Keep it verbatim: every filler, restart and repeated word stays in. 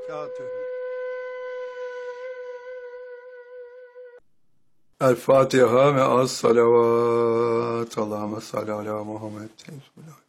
وبركاته. El Fatiha ve as salavat. Allahümme salli ala Muhammed.